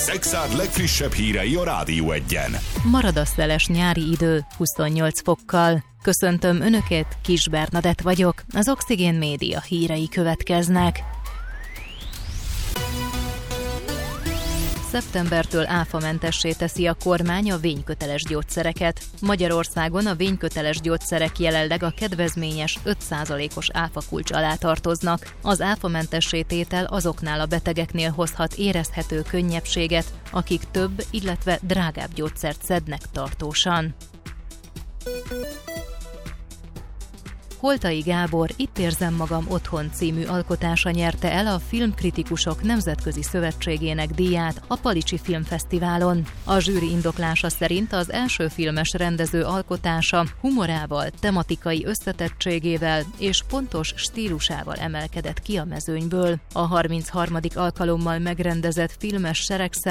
Szexárd legfrissebb hírei a Rádió Egyen. Marad a szeles nyári idő 28 fokkal. Köszöntöm Önöket, Kis Bernadett vagyok, az Oxigén Média hírei következnek. Szeptembertől áfamentessé teszi a kormány a vényköteles gyógyszereket. Magyarországon a vényköteles gyógyszerek jelenleg a kedvezményes 5%-os áfakulcs alá tartoznak. Az áfamentessé tétel azoknál a betegeknél hozhat érezhető könnyebbséget, akik több, illetve drágább gyógyszert szednek tartósan. Holtai Gábor Itt érzem magam otthon című alkotása nyerte el a Filmkritikusok Nemzetközi Szövetségének díját a Palicsi Filmfesztiválon. A zsűri indoklása szerint az első filmes rendező alkotása humorával, tematikai összetettségével és pontos stílusával emelkedett ki a mezőnyből. A 33. alkalommal megrendezett filmes seregszem